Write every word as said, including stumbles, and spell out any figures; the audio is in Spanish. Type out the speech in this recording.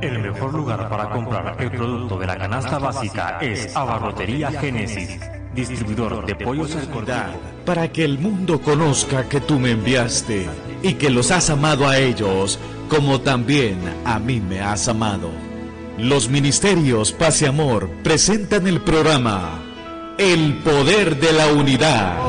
El mejor lugar para comprar el producto de la canasta básica es Abarrotería Génesis, distribuidor de pollos Escordán. Para que el mundo conozca que tú me enviaste y que los has amado a ellos como también a mí me has amado. Los Ministerios Paz y Amor presentan el programa El Poder de la Unidad.